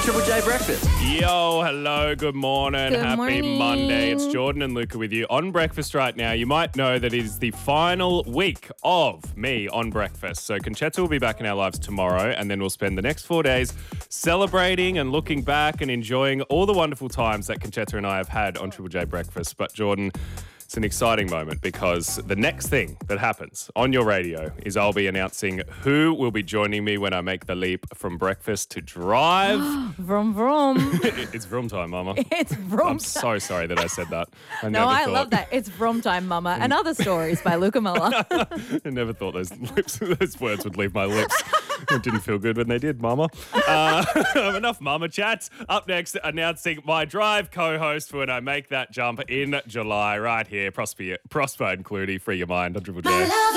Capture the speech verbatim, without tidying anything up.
Triple J Breakfast. Yo, hello, good morning. Good Happy morning. Monday. It's Jordan and Luca with you on breakfast right now. You might know that it is the final week of me on breakfast. So Conchetta will be back in our lives tomorrow, and then we'll spend the next four days celebrating and looking back and enjoying all the wonderful times that Conchetta and I have had on Triple J Breakfast. But Jordan, it's an exciting moment because the next thing that happens on your radio is I'll be announcing who will be joining me when I make the leap from breakfast to drive. Vroom, vroom. It's vroom time, Mama. It's vroom I'm time. so sorry that I said that. I No, never I thought, love that. It's vroom time, Mama. And other stories by Luca Muller. I never thought those lips, those words would leave my lips. It didn't feel good when they did, Mama. Uh, enough Mama chats. Up next, announcing my drive co-host for when I make that jump in July, right here. Prosper, Prosper and Clooney, free your mind on Triple J.